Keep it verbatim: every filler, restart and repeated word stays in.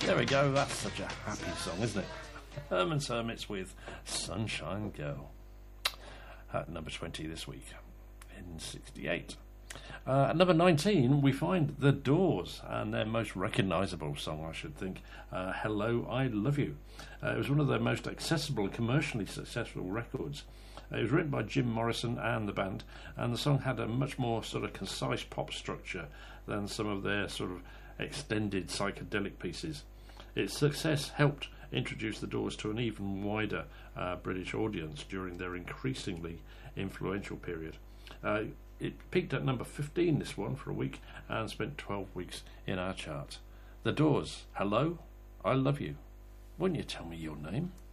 There we go, that's such a happy song, isn't it? Herman's Hermits with Sunshine Girl. At number twenty this week in sixty-eight. Uh, at number nineteen, we find The Doors and their most recognisable song, I should think, uh, Hello, I Love You. Uh, it was one of their most accessible and commercially successful records. Uh, it was written by Jim Morrison and the band, and the song had a much more sort of concise pop structure than some of their sort of extended psychedelic pieces. Its success helped introduce the Doors to an even wider uh, British audience during their increasingly influential period. Uh, it peaked at number fifteen, this one, for a week, and spent twelve weeks in our chart. The Doors, Hello, I Love You. Won't you tell me your name?